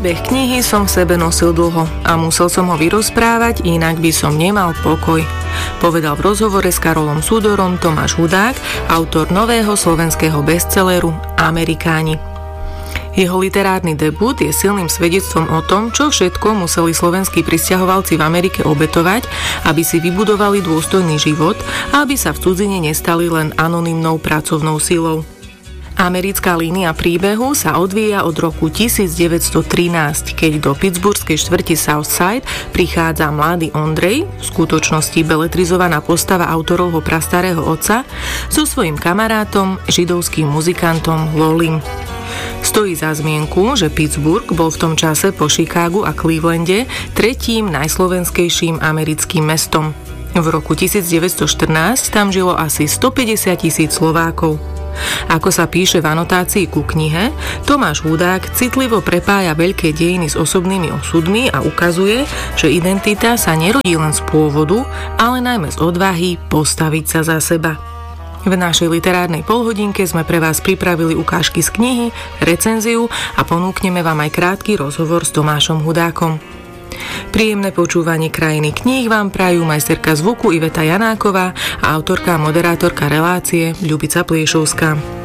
Príbeh knihy som v sebe nosil dlho a musel som ho vyrozprávať, inak by som nemal pokoj, povedal v rozhovore s Karolom Sudorom Tomáš Hudák, autor nového slovenského bestselleru Amerikáni. Jeho literárny debut je silným svedectvom o tom, čo všetko museli slovenskí prisťahovalci v Amerike obetovať, aby si vybudovali dôstojný život a aby sa v cudzine nestali len anonymnou pracovnou silou. Americká línia príbehu sa odvíja od roku 1913, keď do pittsburghskej štvrti Southside prichádza mladý Ondrej, v skutočnosti beletrizovaná postava autorovho prastarého otca, so svojím kamarátom, židovským muzikantom Lolim. Stojí za zmienku, že Pittsburgh bol v tom čase po Chicagu a Clevelande tretím najslovenskejším americkým mestom. V roku 1914 tam žilo asi 150 000 Slovákov. Ako sa píše v anotácii ku knihe, Tomáš Hudák citlivo prepája veľké dejiny s osobnými osudmi a ukazuje, že identita sa nerodí len z pôvodu, ale najmä z odvahy postaviť sa za seba. V našej literárnej polhodinke sme pre vás pripravili ukážky z knihy, recenziu a ponúkneme vám aj krátky rozhovor s Tomášom Hudákom. Príjemné počúvanie Krajiny kníh vám prajú majsterka zvuku Iveta Janáková a autorka a moderátorka relácie Ľubica Pliešovská.